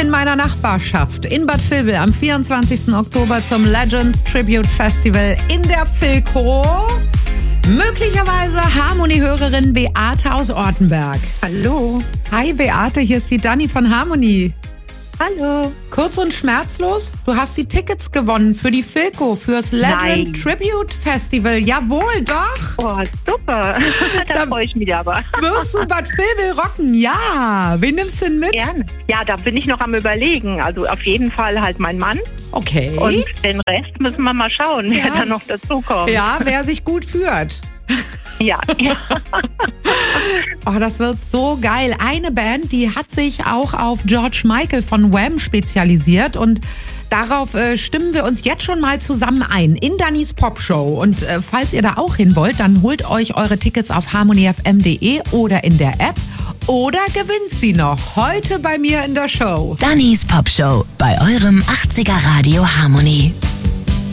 in meiner Nachbarschaft in Bad Vilbel am 24. Oktober zum Legends Tribute Festival in der Philco. Möglicherweise Harmony-Hörerin Beate aus Ortenberg. Hallo. Hi Beate, hier ist die Dani von Harmony. Hallo. Kurz und schmerzlos, du hast die Tickets gewonnen für die Philco, fürs Legend Tribute Festival. Jawohl, doch. Oh, super. Da freue ich mich aber. Wirst du Bad Vilbel rocken? Ja. Wen nimmst du denn mit? Gerne. Ja, da bin ich noch am Überlegen. Also auf jeden Fall halt mein Mann. Okay. Und den Rest müssen wir mal schauen, wer da noch dazukommt. Ja, wer sich gut führt. Ja. Oh, das wird so geil. Eine Band, die hat sich auch auf George Michael von Wham spezialisiert und darauf stimmen wir uns jetzt schon mal zusammen ein in Dannys Popshow. Und falls ihr da auch hin wollt, dann holt euch eure Tickets auf harmonyfm.de oder in der App oder gewinnt sie noch heute bei mir in der Show. Dannys Popshow bei eurem 80er Radio Harmony.